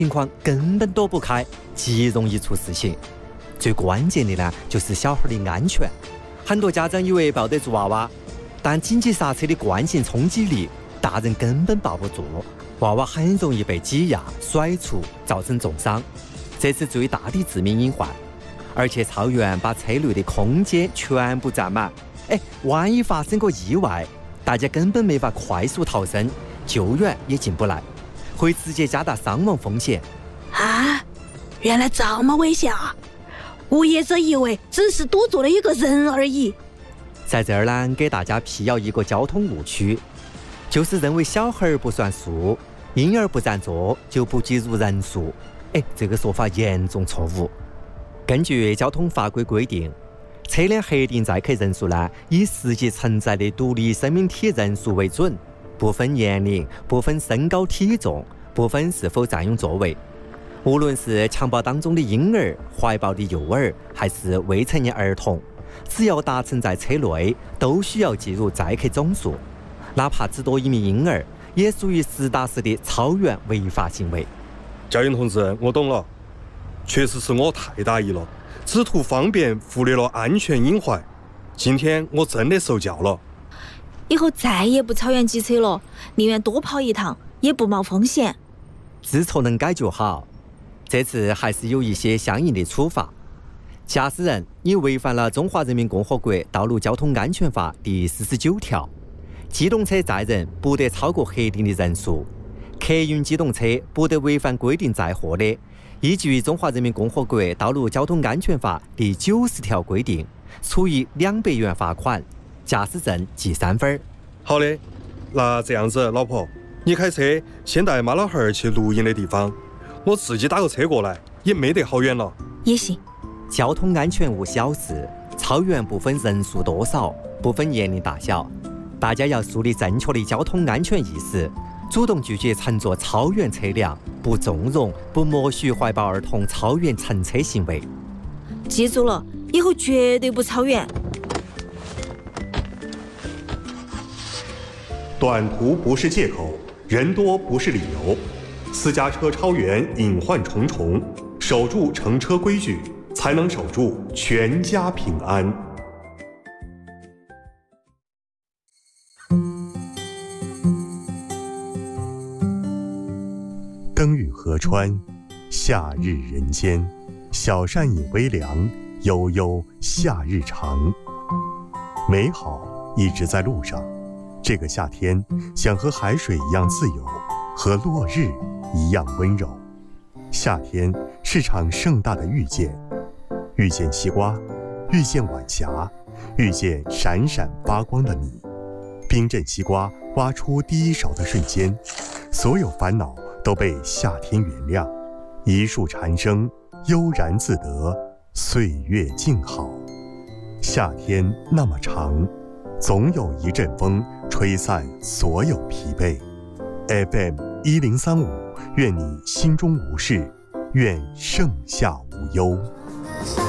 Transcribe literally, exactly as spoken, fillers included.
情况根本躲不开，极容易出事情。最关键的呢，就是小孩的安全。很多家长以为抱得住娃娃，但紧急刹车的惯性冲击力，大人根本抱不住，娃娃很容易被挤压、甩出，造成重伤，这是最大的致命隐患。而且超员把车内的空间全部占满，哎，万一发生个意外，大家根本没法快速逃生，救援也进不来，会直接加大伤亡风险。 啊，原来这么危险啊！无业者以为只是堵住了一个人而已。 在这儿呢，给大家辟谣一个交通误区，就是认为小孩不算数，婴儿不占座就不计入人数。哎，这个说法严重错误。根据交通法规规定，车辆核定载客人数呢，以实际承载的独立生命体人数为准，不分年龄，不分身高体重，不分是否占用座位。无论是襁褓当中的婴儿、怀抱的幼儿，还是未成年儿童，只要搭乘在车内，都需要计入载客总数，哪怕只多一名婴儿，也属于实打实的超员违法行为。 交警同志，我懂了，确实是我太大意了，只图方便忽略了安全隐患。今天我真的受教了， 以后再也不超员机车了，宁愿多跑一趟，也不冒风险。 知错能改就好，这次还是有一些相应的处罚。驾驶人，你违反了《中华人民共和国道路交通安全法》第四十九条，机动车载人不得超过核定的人数，客运机动车不得违反规定载货的，依据《中华人民共和国道路交通安全法》第九十条规定，处以两百元罚款，驾驶证记三分。 好的，那这样子，老婆，你开车先带妈老汉儿去录音的地方，我自己打个车过来，也没得好远了。 也行。 交通安全无小事，超员不分人数多少，不分年龄大小，大家要树立正确的交通安全意识，主动拒绝乘坐超员车辆，不纵容、不默许怀抱儿童超员乘车行为。 记住了，以后绝对不超员。 短途不是借口，人多不是理由。私家车超员隐患重重，守住乘车规矩，才能守住全家平安。灯雨河川，夏日人间，小扇饮微凉，悠悠夏日长。美好一直在路上，这个夏天想和海水一样自由，和落日一样温柔。夏天是场盛大的遇见，遇见西瓜，遇见晚霞，遇见闪闪发光的你。冰镇西瓜挖出第一勺的瞬间，所有烦恼都被夏天原谅，一树蝉声，悠然自得，岁月静好。夏天那么长，总有一阵风吹散所有疲惫。F M 一零三五，愿你心中无事，愿盛夏无忧。